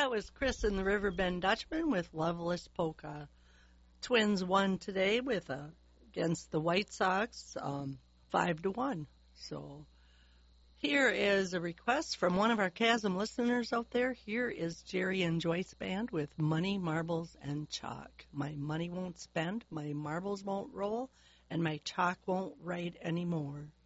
That was Chris and the Riverbend Dutchman with Loveless Polka. Twins won today against the White Sox, 5-1. So here is a request from one of our Chasm listeners out there. Here is Jerry and Joyce Band with Money, Marbles, and Chalk. My money won't spend, my marbles won't roll, and my chalk won't write anymore.